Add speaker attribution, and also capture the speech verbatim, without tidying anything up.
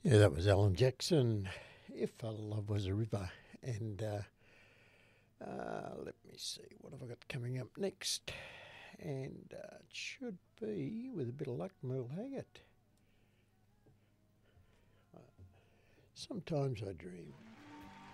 Speaker 1: Yeah, that was Alan Jackson. If a Love Was a River. And uh, uh, let me see, what have I got coming up next? And uh, it should be, with a bit of luck, Merle Haggard. Uh, sometimes I dream.